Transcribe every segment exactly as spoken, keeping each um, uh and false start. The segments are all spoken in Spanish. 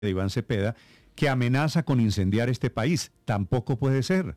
de Iván Cepeda, que amenaza con incendiar este país. Tampoco puede ser.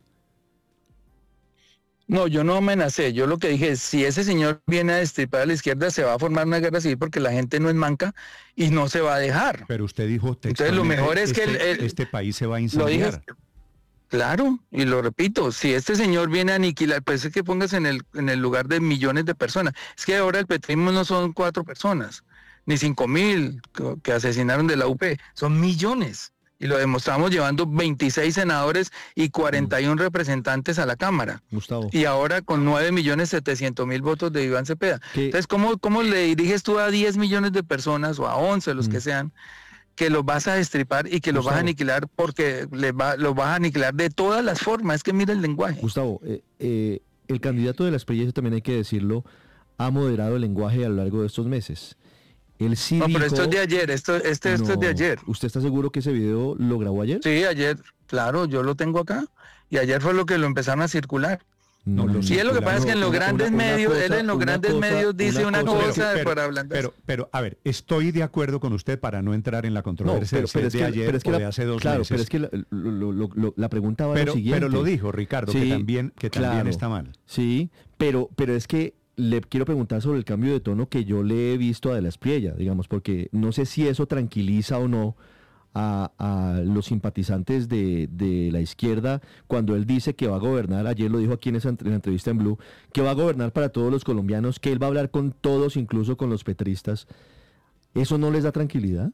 No, yo no amenacé. Yo lo que dije es, si ese señor viene a destripar a la izquierda, se va a formar una guerra civil porque la gente no es manca y no se va a dejar. Pero usted dijo Entonces lo mejor es este, que el, el, este país se va a lo dije, incendiar. claro, y lo repito, si este señor viene a aniquilar, pues es que pongas en el, en el lugar de millones de personas. Es que ahora el petrismo no son cuatro personas, ni cinco mil que, que asesinaron de la U P, son millones. Y lo demostramos llevando veintiséis senadores y cuarenta y uno mm. representantes a la Cámara. Gustavo. Y ahora con nueve millones setecientos mil votos de Iván Cepeda. ¿Qué? Entonces, ¿cómo, ¿cómo le diriges tú a diez millones de personas o a once, los mm. que sean, que los vas a destripar y que los Gustavo. vas a aniquilar porque les va, los vas a aniquilar de todas las formas? Es que mira el lenguaje. Gustavo, eh, eh, el candidato de la experiencia, también hay que decirlo, ha moderado el lenguaje a lo largo de estos meses. Él sí no, dijo, pero esto es de ayer, esto, este, no, esto es de ayer. ¿Usted está seguro que ese video lo grabó ayer? Sí, ayer, claro, yo lo tengo acá. Y ayer fue lo que lo empezaron a circular. No, lo sí, es lo que pasa es que en los una, grandes una, una medios, cosa, él en los grandes cosa, medios dice una, una cosa, cosa pero, para hablar de pero, pero, a ver, estoy de acuerdo con usted para no entrar en la controversia no, pero, pero de, que, ayer pero es que o la, de hace dos claro, meses. Claro, pero es que la, lo, lo, lo, la pregunta va pero, a lo siguiente. Pero lo dijo Ricardo, sí, que también, que también claro, está mal. Sí, pero, pero es que le quiero preguntar sobre el cambio de tono que yo le he visto a De la Espriella, digamos, porque no sé si eso tranquiliza o no a, a los simpatizantes de, de la izquierda cuando él dice que va a gobernar, ayer lo dijo aquí en esa en la entrevista en Blue, que va a gobernar para todos los colombianos, que él va a hablar con todos, incluso con los petristas. ¿Eso no les da tranquilidad?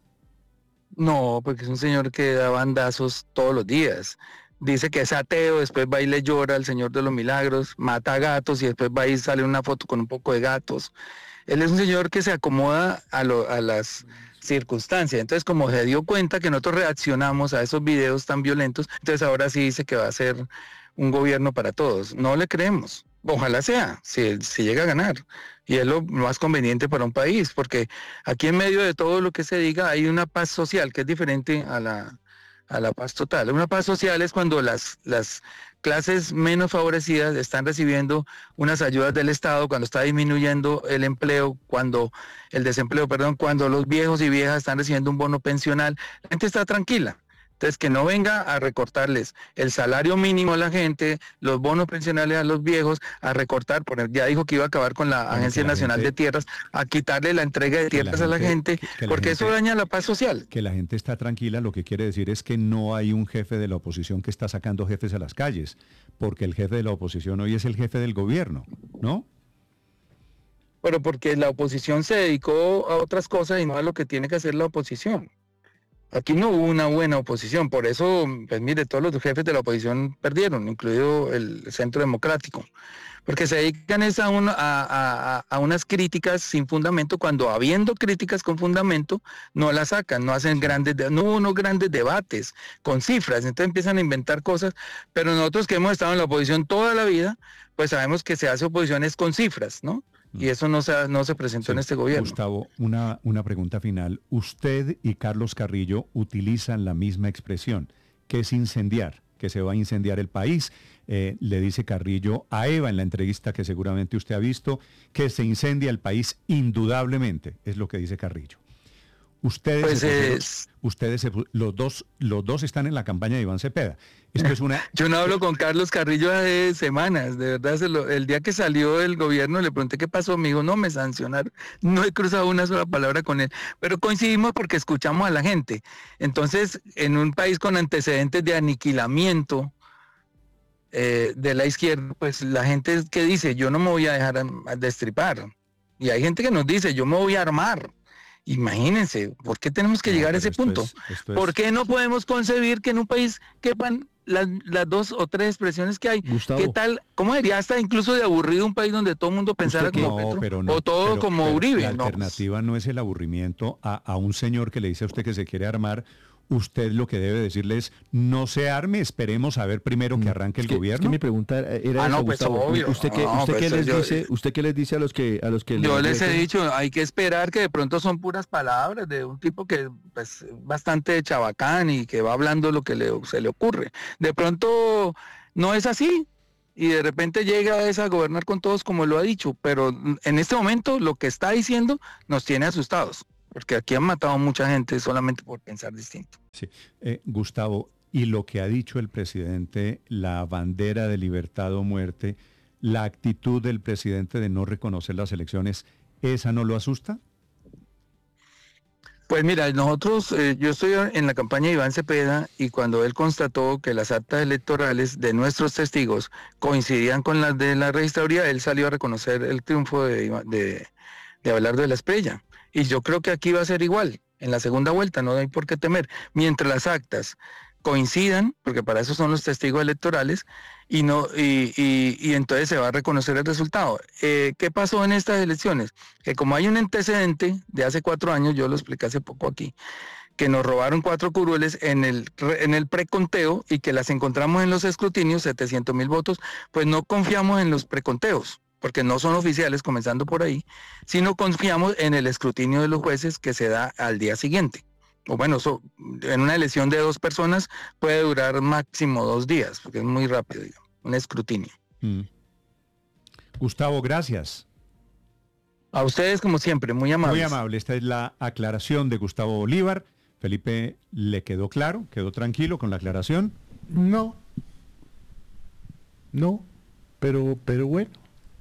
No, porque es un señor que da bandazos todos los días. Dice que es ateo, después va y le llora al Señor de los Milagros, mata gatos y después va y sale una foto con un poco de gatos. Él es un señor que se acomoda a, lo, a las circunstancias. Entonces, como se dio cuenta que nosotros reaccionamos a esos videos tan violentos, entonces ahora sí dice que va a ser un gobierno para todos. No le creemos. Ojalá sea, si, si llega a ganar. Y es lo más conveniente para un país, porque aquí en medio de todo lo que se diga hay una paz social que es diferente a la... a la paz total. Una paz social es cuando las, las clases menos favorecidas están recibiendo unas ayudas del Estado, cuando está disminuyendo el empleo, cuando el desempleo, perdón, cuando los viejos y viejas están recibiendo un bono pensional, la gente está tranquila. Entonces, que no venga a recortarles el salario mínimo a la gente, los bonos pensionales a los viejos, a recortar, ya dijo que iba a acabar con la bueno, Agencia Nacional gente, de Tierras, a quitarle la entrega de tierras la gente, a la gente, que, que porque la gente, eso daña la paz social. Que la gente está tranquila, lo que quiere decir es que no hay un jefe de la oposición que está sacando jefes a las calles, porque el jefe de la oposición hoy es el jefe del gobierno, ¿no? Pero porque la oposición se dedicó a otras cosas y no a lo que tiene que hacer la oposición. Aquí no hubo una buena oposición, por eso, pues mire, todos los jefes de la oposición perdieron, incluido el Centro Democrático, porque se dedican es a, una, a, a, a unas críticas sin fundamento, cuando habiendo críticas con fundamento, no las sacan, no hacen grandes, no hubo unos grandes debates con cifras, entonces empiezan a inventar cosas, pero nosotros que hemos estado en la oposición toda la vida, pues sabemos que se hace oposiciones con cifras, ¿no? Y eso no se, no se presentó sí, en este gobierno. Gustavo, una, una pregunta final. Usted y Carlos Carrillo utilizan la misma expresión, que es incendiar, que se va a incendiar el país. Eh, le dice Carrillo a Eva en la entrevista que seguramente usted ha visto, que se incendia el país indudablemente, es lo que dice Carrillo. Ustedes, pues se es... ustedes se, los dos los dos están en la campaña de Iván Cepeda. Esto es una... Yo no hablo con Carlos Carrillo hace semanas, de verdad, se lo, el día que salió del gobierno le pregunté qué pasó, me dijo, no, me sancionaron, no he cruzado una sola palabra con él, pero coincidimos porque escuchamos a la gente. Entonces, en un país con antecedentes de aniquilamiento eh, de la izquierda, pues la gente que dice, yo no me voy a dejar a, a destripar, y hay gente que nos dice, yo me voy a armar. Imagínense, ¿por qué tenemos que no, llegar a ese punto? Es, es... ¿Por qué no podemos concebir que en un país quepan las, las dos o tres expresiones que hay? Gustavo, ¿qué tal? ¿Cómo diría hasta incluso de aburrido un país donde todo el mundo pensara como no, Petro? Pero no, o todo pero, como pero Uribe. La no, alternativa pues... no es el aburrimiento a, a un señor que le dice a usted que se quiere armar. Usted lo que debe decirle es, no se arme, esperemos a ver primero que arranque el es que, gobierno. Es que mi pregunta era ah, eso, no, pues Gustavo. Obvio. ¿Usted qué, no, usted pues qué les yo, dice, usted qué les dice a los que a los que yo les he dicho, hay que esperar, que de pronto son puras palabras de un tipo que pues bastante chabacán y que va hablando lo que le, se le ocurre. De pronto no es así. Y de repente llega a gobernar con todos como lo ha dicho, pero en este momento lo que está diciendo nos tiene asustados. porque aquí han matado a mucha gente solamente por pensar distinto. Sí. Eh, Gustavo, y lo que ha dicho el presidente, la bandera de libertad o muerte, la actitud del presidente de no reconocer las elecciones, ¿esa no lo asusta? Pues mira, nosotros, eh, yo estoy en la campaña de Iván Cepeda y cuando él constató que las actas electorales de nuestros testigos coincidían con las de la registraduría, él salió a reconocer el triunfo de, de, de Abelardo de la Espriella. Y yo creo que aquí va a ser igual, en la segunda vuelta, no hay por qué temer. Mientras las actas coincidan, porque para eso son los testigos electorales, y no y, y, y entonces se va a reconocer el resultado. Eh, ¿Qué pasó en estas elecciones? Que como hay un antecedente de hace cuatro años, yo lo expliqué hace poco aquí, que nos robaron cuatro curules en el, en el preconteo y que las encontramos en los escrutinios, setecientos mil votos, pues no confiamos en los preconteos, porque no son oficiales, comenzando por ahí, sino confiamos en el escrutinio de los jueces que se da al día siguiente. O bueno, so, en una elección de dos personas puede durar máximo dos días, porque es muy rápido, digamos, un escrutinio. Mm. Gustavo, gracias. A ustedes, como siempre, muy amables. Muy amable. Esta es la aclaración de Gustavo Bolívar. Felipe, ¿le quedó claro? ¿Quedó tranquilo con la aclaración? No. No, pero, pero bueno.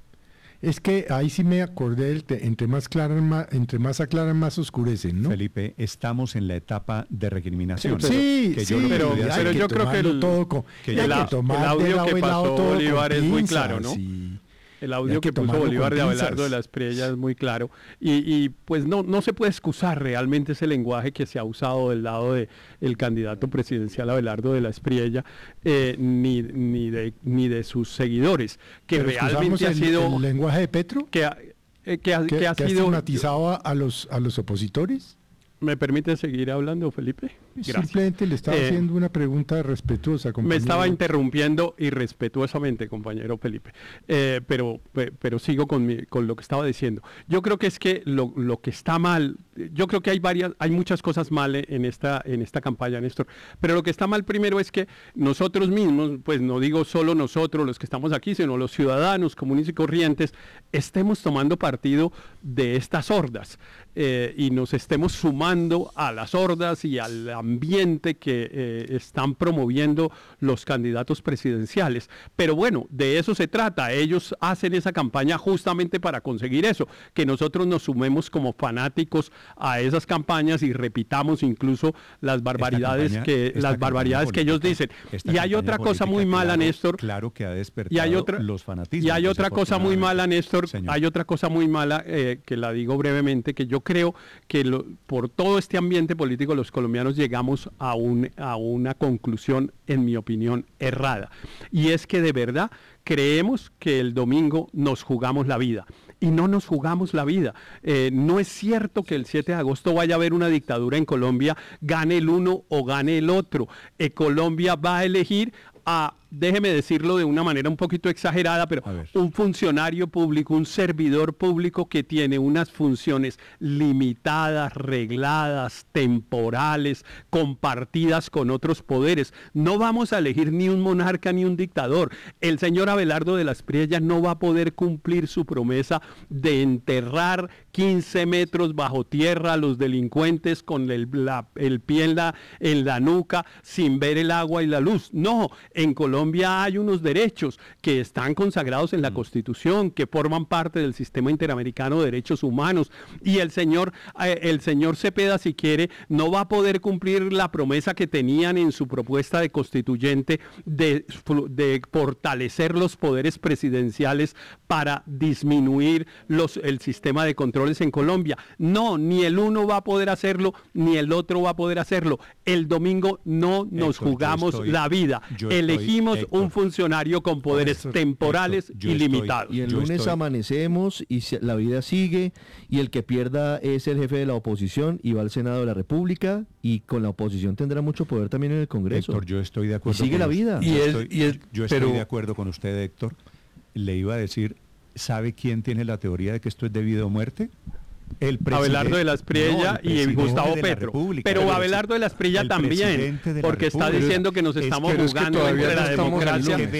Es que ahí sí me acordé, el te, entre más claran, más, entre más aclaran, más oscurecen, ¿no? Felipe, estamos en la etapa de recriminación. Sí, que sí, yo pero, pero yo creo que el, todo con, que el, el, el audio que pasó Bolívar es muy claro, ¿no? Y, El audio que, que puso Bolívar de Abelardo de la Espriella es muy claro. Y, y pues no, no se puede excusar realmente ese lenguaje que se ha usado del lado del candidato presidencial Abelardo de la Espriella, eh, ni, ni, de, ni de sus seguidores, que realmente ha el, sido... ¿El lenguaje de Petro? Que ha, eh, que ha, que, que ha que sido... estigmatizado a los, a los opositores. ¿Me permite seguir hablando, Felipe? Gracias. Simplemente le estaba eh, haciendo una pregunta respetuosa, compañero. Me estaba interrumpiendo irrespetuosamente, compañero Felipe, eh, pero, pero sigo con, mi, con lo que estaba diciendo. Yo creo que es que lo, lo que está mal, yo creo que hay varias, hay muchas cosas mal en esta, en esta campaña, Néstor, pero lo que está mal primero es que nosotros mismos, pues no digo solo nosotros los que estamos aquí, sino los ciudadanos comunes y corrientes, estemos tomando partido de estas hordas eh, y nos estemos sumando a las hordas y al ambiente que eh, están promoviendo los candidatos presidenciales. Pero bueno, de eso se trata. Ellos hacen esa campaña justamente para conseguir eso, que nosotros nos sumemos como fanáticos a esas campañas y repitamos incluso las barbaridades campaña, que las barbaridades que ellos dicen. Y hay otra cosa muy mala, claro, Néstor. Claro que ha despertado y hay otra, los fanatismos. Y hay otra cosa muy mala, Néstor. Señor. Hay otra cosa muy mala eh, que la digo brevemente, que yo creo que lo, por todo este ambiente político los colombianos llegamos a, un, a una conclusión, en mi opinión, errada. Y es que de verdad creemos que el domingo nos jugamos la vida. Y no nos jugamos la vida. Eh, no es cierto que el siete de agosto vaya a haber una dictadura en Colombia, gane el uno o gane el otro. Eh, Colombia va a elegir a, déjeme decirlo de una manera un poquito exagerada, pero un funcionario público, un servidor público que tiene unas funciones limitadas, regladas, temporales, compartidas con otros poderes. No vamos a elegir ni un monarca ni un dictador. El señor Abelardo de la Espriella no va a poder cumplir su promesa de enterrar quince metros bajo tierra a los delincuentes con el, la, el pie en la, en la nuca sin ver el agua y la luz. No, en Colombia hay unos derechos que están consagrados en la Constitución, que forman parte del sistema interamericano de derechos humanos, y el señor, eh, el señor Cepeda, si quiere, no va a poder cumplir la promesa que tenían en su propuesta de constituyente de, de fortalecer los poderes presidenciales para disminuir los, el sistema de controles en Colombia. No, ni el uno va a poder hacerlo, ni el otro va a poder hacerlo. El domingo no nos Héctor, jugamos estoy, la vida. Elegimos estoy, un funcionario con poderes Héctor, temporales Héctor, y limitados. Y el lunes estoy... amanecemos y la vida sigue, y el que pierda es el jefe de la oposición y va al Senado de la República, y con la oposición tendrá mucho poder también en el Congreso. Héctor, yo estoy de acuerdo. Y sigue con la vida. Y yo es, estoy, y es, yo estoy pero... de acuerdo con usted, Héctor. Le iba a decir, ¿sabe quién tiene la teoría de que esto es debido a muerte? El Abelardo de la Espriella no, y Gustavo Petro. Pero, pero Abelardo de la Espriella también, porque está diciendo que nos estamos es que, jugando es que entre la democracia. Que vea,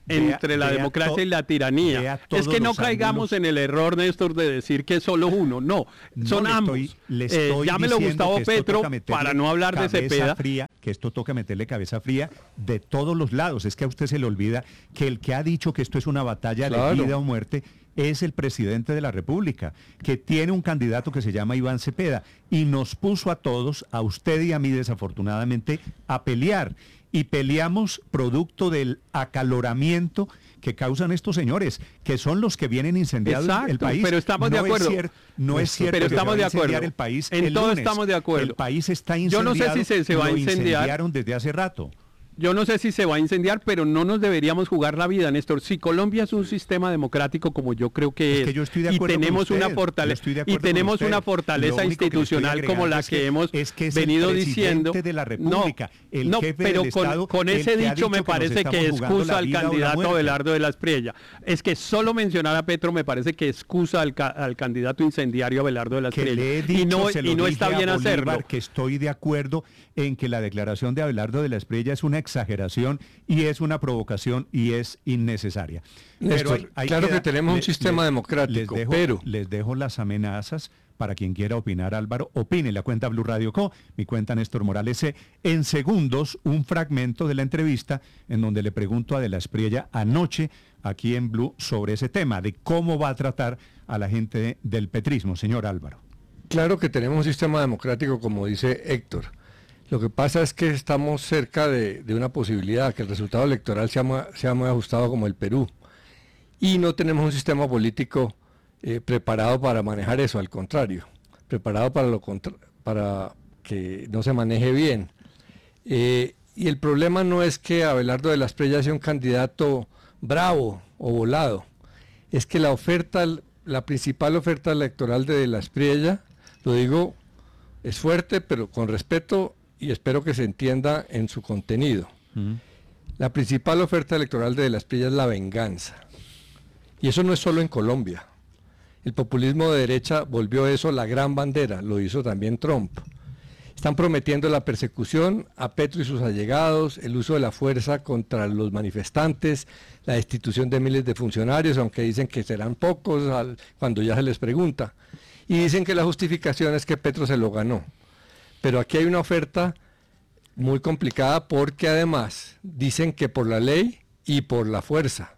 entre vea, la vea democracia to, y la tiranía. Es que no caigamos ángulos. en el error, Néstor, de decir que es solo uno. No, no son le ambos. Estoy, le estoy eh, llámelo Gustavo Petro para no hablar de Cepeda. Fría, que esto toca meterle cabeza fría de todos los lados. Es que a usted se le olvida que el que ha dicho que esto es una batalla claro. de vida o muerte es el presidente de la República, que tiene un candidato que se llama Iván Cepeda y nos puso a todos, a usted y a mí desafortunadamente, a pelear. Y peleamos producto del acaloramiento que causan estos señores, que son los que vienen incendiando Exacto, el país. Pero estamos no de acuerdo. Es cier- no es cierto pero que estamos se va a de acuerdo. el país en el todo lunes. estamos de acuerdo. El país está incendiado. Yo no sé si se, se va a incendiar. Lo incendiaron desde hace rato. Yo no sé si se va a incendiar, pero no nos deberíamos jugar la vida, Néstor. Si Colombia es un sistema democrático como yo creo que es, es que yo estoy de acuerdo y tenemos con una usted, fortaleza y tenemos una fortaleza institucional como la que, que hemos es que es venido el diciendo de la República, no, el no jefe pero del con, Estado, con ese dicho me parece que, que excusa al candidato Abelardo de la Espriella. Es que solo mencionar a Petro me parece que excusa al, ca al candidato incendiario Abelardo de la Espriella. Dicho, y no, y no está bien Bolívar, hacerlo. Que estoy de acuerdo en que la declaración de Abelardo de la Espriella es una exageración y es una provocación y es innecesaria. Néstor, pero hay, hay claro que, que tenemos le, un sistema le, democrático, les dejo, pero... Les dejo las amenazas para quien quiera opinar, Álvaro. Opine, la cuenta Blue Radio Co, mi cuenta Néstor Morales C. En segundos, un fragmento de la entrevista en donde le pregunto a De la Espriella anoche aquí en Blue sobre ese tema, de cómo va a tratar a la gente del petrismo, señor Álvaro. Claro que tenemos un sistema democrático, como dice Héctor. Lo que pasa es que estamos cerca de, de una posibilidad, que el resultado electoral sea muy, sea muy ajustado como el Perú. Y no tenemos un sistema político eh, preparado para manejar eso, al contrario, preparado para, lo contra para que no se maneje bien. Eh, y el problema no es que Abelardo de la Espriella sea un candidato bravo o volado, es que la oferta, la principal oferta electoral de, de la Espriella, lo digo, es fuerte, pero con respeto, y espero que se entienda en su contenido. Mm. La principal oferta electoral de De la Espriella es la venganza. Y eso no es solo en Colombia. El populismo de derecha volvió eso la gran bandera, lo hizo también Trump. Están prometiendo la persecución a Petro y sus allegados, el uso de la fuerza contra los manifestantes, la destitución de miles de funcionarios, aunque dicen que serán pocos al, cuando ya se les pregunta. Y dicen que la justificación es que Petro se lo ganó. Pero aquí hay una oferta muy complicada porque además dicen que por la ley y por la fuerza.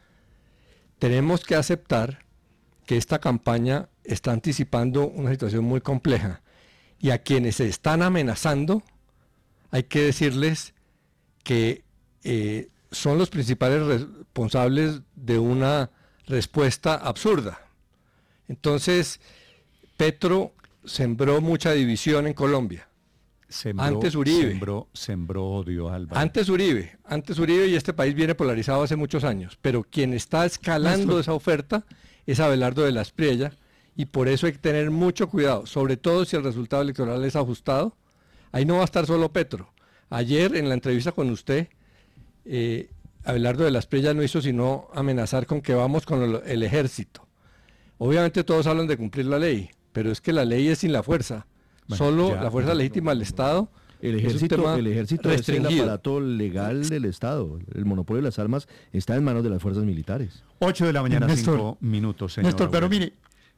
Tenemos que aceptar que esta campaña está anticipando una situación muy compleja y a quienes se están amenazando hay que decirles que eh, son los principales responsables de una respuesta absurda. Entonces, Petro sembró mucha división en Colombia. Sembró, antes Uribe. Sembró, sembró odio, Álvaro. Antes Uribe, antes Uribe y este país viene polarizado hace muchos años. Pero quien está escalando Nuestro... esa oferta es Abelardo de la Espriella y por eso hay que tener mucho cuidado, sobre todo si el resultado electoral es ajustado. Ahí no va a estar solo Petro. Ayer en la entrevista con usted, eh, Abelardo de la Espriella no hizo sino amenazar con que vamos con el, el ejército. Obviamente todos hablan de cumplir la ley, pero es que la ley es sin la fuerza. Bueno, Solo ya, la fuerza ya, legítima del Estado. El ejército, el ejército es el aparato legal del Estado. El monopolio de las armas está en manos de las fuerzas militares. ocho de la mañana, Néstor, cinco minutos, señor. Néstor, pero mire,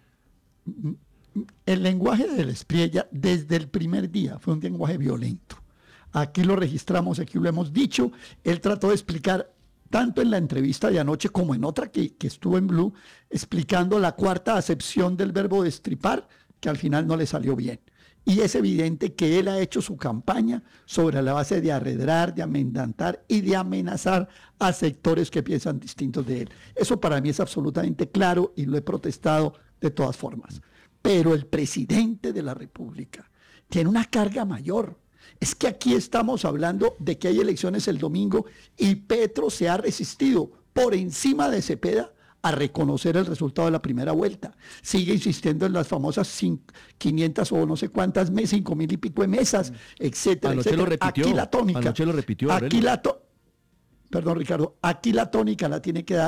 el lenguaje de la Espriella desde el primer día fue un lenguaje violento. Aquí lo registramos, aquí lo hemos dicho. Él trató de explicar, tanto en la entrevista de anoche como en otra que, que estuvo en Blue, explicando la cuarta acepción del verbo destripar, que al final no le salió bien. Y es evidente que él ha hecho su campaña sobre la base de arredrar, de amendantar y de amenazar a sectores que piensan distintos de él. Eso para mí es absolutamente claro y lo he protestado de todas formas. Pero el presidente de la República tiene una carga mayor. Es que aquí estamos hablando de que hay elecciones el domingo y Petro se ha resistido por encima de Cepeda a reconocer el resultado de la primera vuelta. Sigue insistiendo en las famosas quinientas o no sé cuántas mesas, cinco mil y pico de mesas, etcétera, Anoche etcétera. Lo repitió, aquí la tónica, anoche lo repitió. Aquí la to- Perdón, Ricardo, aquí la tónica la tiene que dar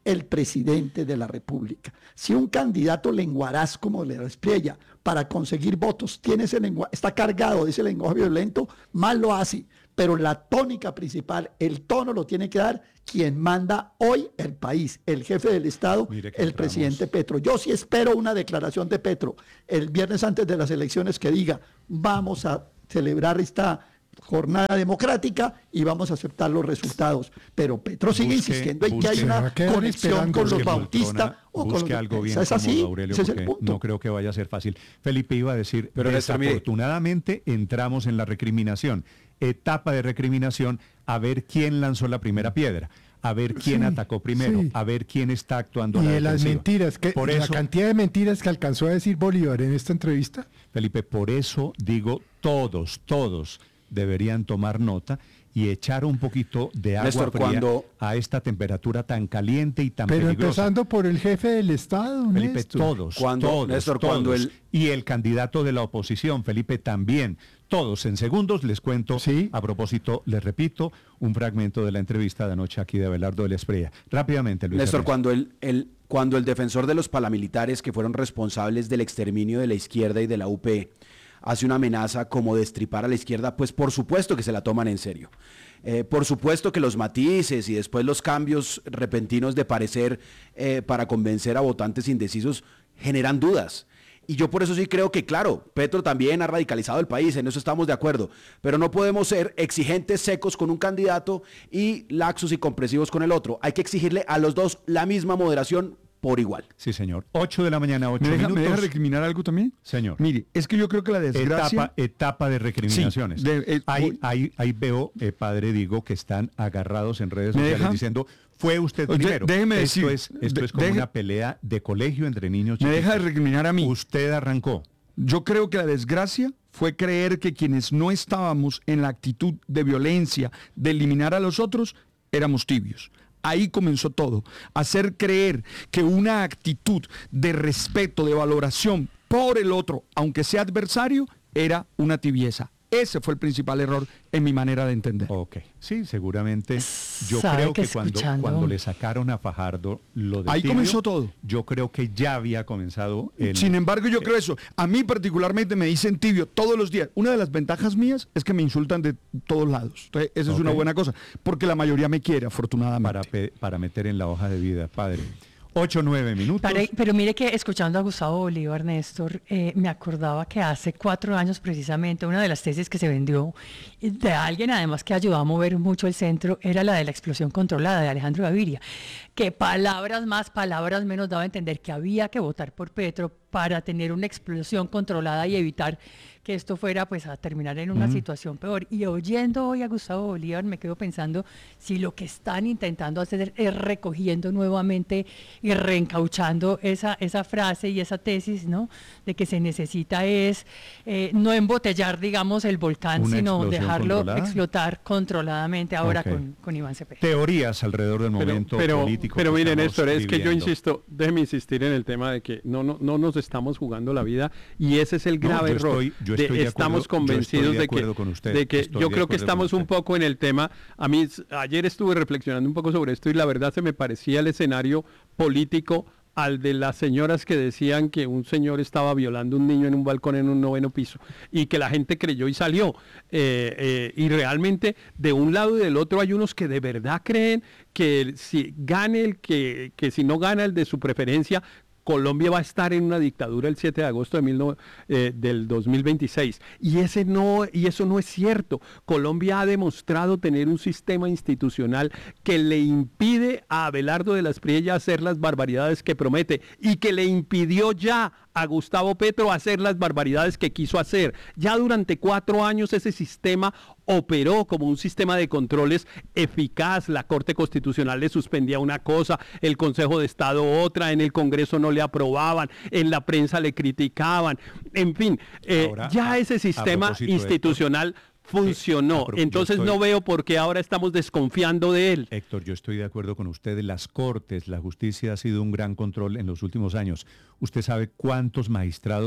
el presidente de la República. Si un candidato lenguaraz como le Espriella para conseguir votos tiene ese lenguaje, está cargado de ese lenguaje violento, mal lo hace. Pero la tónica principal, el tono lo tiene que dar quien manda hoy el país, el jefe del Estado, el entramos. presidente Petro. Yo sí espero una declaración de Petro el viernes antes de las elecciones que diga, vamos a celebrar esta jornada democrática y vamos a aceptar los resultados. Pero Petro sigue busque, insistiendo en que hay una conexión con los Bautistas o con los algo bien es así, Aurelio, ese es el punto. No creo que vaya a ser fácil. Felipe iba a decir, pero desafortunadamente entramos en la recriminación, etapa de recriminación, a ver quién lanzó la primera piedra, a ver quién sí, atacó primero, sí. a ver quién está actuando. Y la de las mentiras, que, por la eso, cantidad de mentiras que alcanzó a decir Bolívar en esta entrevista. Felipe, por eso digo, todos, todos deberían tomar nota y echar un poquito de agua Néstor, fría cuando... a esta temperatura tan caliente y tan Pero peligrosa. Pero empezando por el jefe del Estado, Felipe, Néstor. todos, cuando, todos, Néstor, todos. Cuando el... Y el candidato de la oposición, Felipe, también. Todos en segundos les cuento, ¿sí? A propósito, les repito, un fragmento de la entrevista de anoche aquí de Abelardo del Espriella. Rápidamente, Luis. Néstor, cuando el, el, cuando el defensor de los paramilitares que fueron responsables del exterminio de la izquierda y de la U P hace una amenaza como destripar a la izquierda, pues por supuesto que se la toman en serio. Eh, por supuesto que los matices y después los cambios repentinos de parecer eh, para convencer a votantes indecisos generan dudas. Y yo por eso sí creo que, claro, Petro también ha radicalizado el país, en eso estamos de acuerdo, pero no podemos ser exigentes, secos con un candidato y laxos y compresivos con el otro. Hay que exigirle a los dos la misma moderación por igual. Sí, señor. ocho de la mañana, ocho ¿Me deja, minutos. ¿Me deja recriminar algo también? Señor. Mire, es que yo creo que la desgracia... Etapa, etapa de recriminaciones. Sí, de, eh, ahí, ahí, ahí veo, eh, padre, digo, que están agarrados en redes sociales deja? diciendo, fue usted primero. De, déjeme esto decir... Es, esto de, es como deje, una pelea de colegio entre niños chiquitos. Me deja de recriminar a mí. Usted arrancó. Yo creo que la desgracia fue creer que quienes no estábamos en la actitud de violencia, de eliminar a los otros, éramos tibios. Ahí comenzó todo. Hacer creer que una actitud de respeto, de valoración por el otro, aunque sea adversario, era una tibieza. Ese fue el principal error en mi manera de entender. Ok, sí, seguramente. Yo creo que, que cuando, cuando le sacaron a Fajardo lo de ahí tibio, comenzó todo. Yo creo que ya había comenzado. El, Sin embargo, yo creo eso. A mí particularmente me dicen tibio todos los días. Una de las ventajas mías es que me insultan de todos lados. Entonces, esa okay. es una buena cosa, porque la mayoría me quiere, afortunadamente. Para, para meter en la hoja de vida, padre. Ocho, nueve minutos. Para, pero mire que escuchando a Gustavo Bolívar, Néstor, eh, me acordaba que hace cuatro años precisamente una de las tesis que se vendió de alguien además que ayudó a mover mucho el centro era la de la explosión controlada de Alejandro Gaviria, que palabras más, palabras menos daba a entender que había que votar por Petro para tener una explosión controlada y evitar que esto fuera pues a terminar en una mm. situación peor. Y oyendo hoy a Gustavo Bolívar me quedo pensando si lo que están intentando hacer es recogiendo nuevamente y reencauchando esa, esa frase y esa tesis, ¿no? De que se necesita es eh, no embotellar, digamos, el volcán, una sino dejarlo controlada. explotar controladamente ahora okay. con, con Iván Cepeda. Teorías alrededor del pero, momento pero, político. Pero miren, Néstor, es viviendo. que yo insisto, déjeme insistir en el tema de que no, no, no nos estamos jugando la vida y ese es el grave no, yo error. Estoy, yo de, estoy de estamos acuerdo, convencidos de, de que, usted, de que yo creo que estamos un poco en el tema. A mí ayer estuve reflexionando un poco sobre esto y la verdad se me parecía el escenario político al de las señoras que decían que un señor estaba violando a un niño en un balcón en un noveno piso y que la gente creyó y salió. Eh, eh, y realmente de un lado y del otro hay unos que de verdad creen que si gane el que, que si no gana el de su preferencia, Colombia va a estar en una dictadura el siete de agosto de mil, eh, del dos mil veintiséis. Y, ese no, y eso no es cierto. Colombia ha demostrado tener un sistema institucional que le impide a Abelardo de la Espriella hacer las barbaridades que promete y que le impidió ya a Gustavo Petro hacer las barbaridades que quiso hacer. Ya durante cuatro años ese sistema operó como un sistema de controles eficaz. La Corte Constitucional le suspendía una cosa, el Consejo de Estado otra, en el Congreso no le aprobaban, en la prensa le criticaban. En fin, eh, ahora, ya a, ese sistema institucional funcionó. Sí, Entonces estoy, no veo por qué ahora estamos desconfiando de él. Héctor, yo estoy de acuerdo con usted. Las Cortes, la justicia ha sido un gran control en los últimos años. ¿Usted sabe cuántos magistrados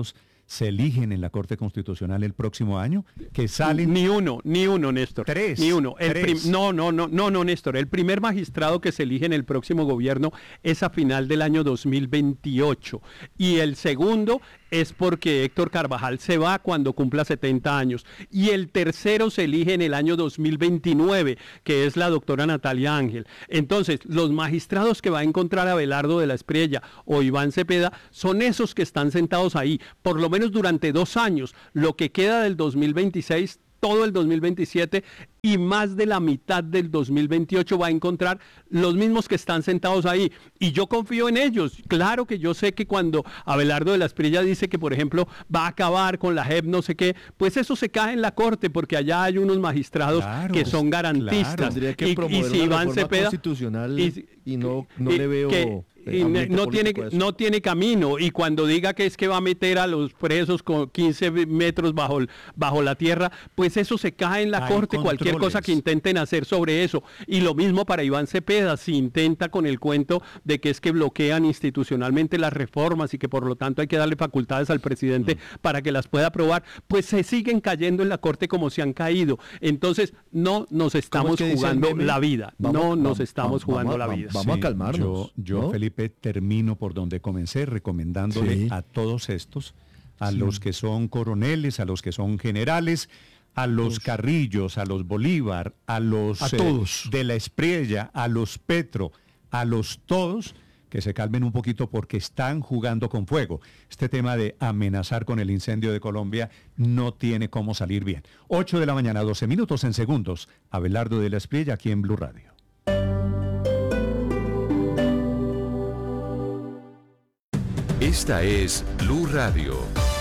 se eligen en la Corte Constitucional el próximo año, que salen... Ni uno, ni uno, Néstor. Tres. Ni uno. El tres. prim... No, no, no, no, no, Néstor. El primer magistrado que se elige en el próximo gobierno es a final del año dos mil veintiocho. Y el segundo es porque Héctor Carvajal se va cuando cumpla setenta años. Y el tercero se elige en el año dos mil veintinueve, que es la doctora Natalia Ángel. Entonces, los magistrados que va a encontrar Abelardo de la Espriella o Iván Cepeda son esos que están sentados ahí, por lo menos durante dos años, lo que queda del dos mil veintiséis, todo el dos mil veintisiete y más de la mitad del dos mil veintiocho va a encontrar los mismos que están sentados ahí. Y yo confío en ellos. Claro que yo sé que cuando Abelardo de la Espriella dice que, por ejemplo, va a acabar con la J E P, no sé qué, pues eso se cae en la Corte, porque allá hay unos magistrados claro, que son garantistas. Claro. Tendría que y, y si Iván Cepeda constitucional y, y no, no y, le veo... Que, y no tiene, no tiene camino, y cuando diga que es que va a meter a los presos con quince metros bajo, bajo la tierra, pues eso se cae en la Hay Corte, controles. Cualquier cosa que intenten hacer sobre eso. Y lo mismo para Iván Cepeda, si intenta con el cuento de que es que bloquean institucionalmente las reformas y que por lo tanto hay que darle facultades al presidente mm. para que las pueda aprobar, pues se siguen cayendo en la Corte como se han caído. Entonces no nos estamos jugando la vida, vamos, no nos vamos, estamos vamos, jugando vamos, la vida. Vamos sí, a calmarnos. Yo, yo ¿no? Felipe, termino por donde comencé, recomendándole sí. a todos estos, a sí. los que son coroneles, a los que son generales, a los todos. Carrillos, a los Bolívar, a los a eh, todos. de la Espriella, a los Petro, a los todos, que se calmen un poquito porque están jugando con fuego. Este tema de amenazar con el incendio de Colombia no tiene cómo salir bien. ocho de la mañana, doce minutos en segundos. Abelardo de la Espriella aquí en Blue Radio. Esta es Blue Radio.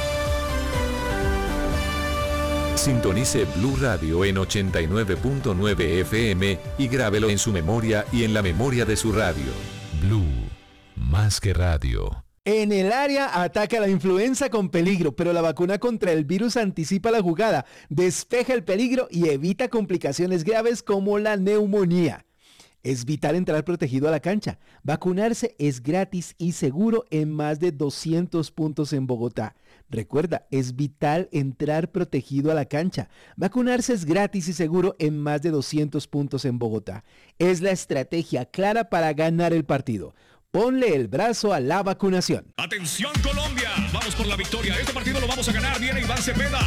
Sintonice Blue Radio en ochenta y nueve punto nueve F M y grábelo en su memoria y en la memoria de su radio. Blue, más que radio. En el área ataca la influenza con peligro, pero la vacuna contra el virus anticipa la jugada, despeja el peligro y evita complicaciones graves como la neumonía. Es vital entrar protegido a la cancha. Vacunarse es gratis y seguro en más de doscientos puntos en Bogotá. Recuerda, es vital entrar protegido a la cancha. Vacunarse es gratis y seguro en más de doscientos puntos en Bogotá. Es la estrategia clara para ganar el partido. Ponle el brazo a la vacunación. ¡Atención Colombia! Vamos por la victoria. Este partido lo vamos a ganar. Viene Iván Cepeda.